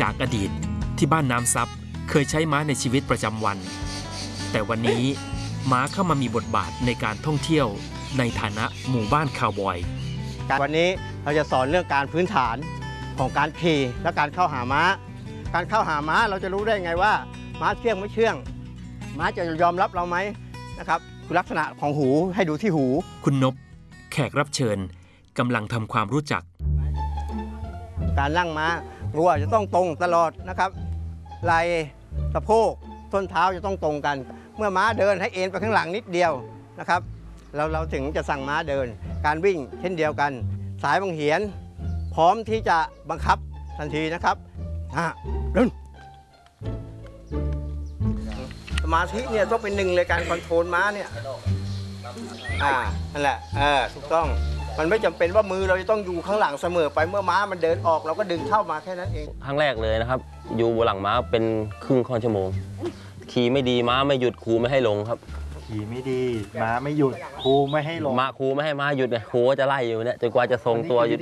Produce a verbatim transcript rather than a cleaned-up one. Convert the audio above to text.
จากอดีตที่บ้านน้ำซับเคยใช้ม้าในชีวิตประจำวันแต่วันนี้ม้าเข้ามามีบทบาทในการท่องเที่ยวในฐานะหมู่บ้านคาวบอยวันนี้เราจะสอนเรื่องการพื้นฐานของการขี่และการเข้าหาม้าการเข้าหาม้าเราจะรู้ได้ไงว่าม้าเชื่องไม่เชื่องม้าจะยอมรับเราไหมนะครับคือลักษณะของหูให้ดูที่หูคุณนพแขกรับเชิญกำลังทำความรู้จักการนั่งม้ารัวจะต้องตรงตลอดนะครับไหล่สะโพกส้นเท้าจะต้องตรงกันเมื่อม้าเดินให้เอ็นไปข้างหลังนิดเดียวนะครับเราเราถึงจะสั่งม้าเดินการวิ่งเช่นเดียวกันสายบังเหียนพร้อมที่จะบังคับทันทีนะครับอ่ะเดินสมาธิเนี่ยต้องเป็นหนึ่งเลยการคอนโทรลม้าเนี่ยอ่านั่นแหละเออถูกต้องมันไม่จำเป็นว่ามือเราจะต้องอยู่ข้างหลังเสมอไปเมื่อม้ามันเดินออกเราก็ดึงเข้ามาแค่นั้นเองครั้งแรกเลยนะครับอยู่บนหลังม้าเป็นครึ่งค่อนชั่วโมงขี่ไม่ดีม้าไม่หยุดครูไม่ให้ลงครับขี่ไม่ดีม้าไม่หยุดครูไม่ให้ลงม้าครูไม่ให้ม้าหยุดเนี่ยครูก็จะไล่อยู่เนี่ยจนกว่าจะทรงตัวหยุด